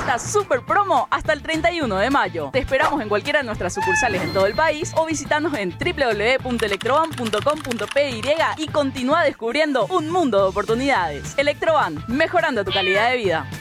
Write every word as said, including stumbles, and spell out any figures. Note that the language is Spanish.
esta super promo hasta el treinta y uno de mayo. Te esperamos en cualquiera de nuestras sucursales en todo el país o visitanos en doble u doble u doble u punto electroban punto com punto pe y y continúa descubriendo un mundo de oportunidades. Electroban, mejorando tu calidad de vida.